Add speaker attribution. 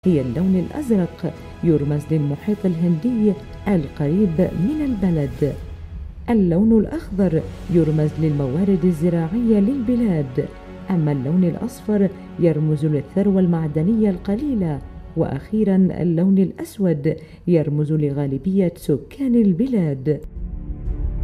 Speaker 1: هي اللون الأزرق، يرمز للمحيط الهندي القريب من البلد. اللون الأخضر يرمز للموارد الزراعية للبلاد، أما اللون الأصفر يرمز للثروة المعدنية القليلة، وأخيرا اللون الأسود يرمز لغالبية سكان البلاد.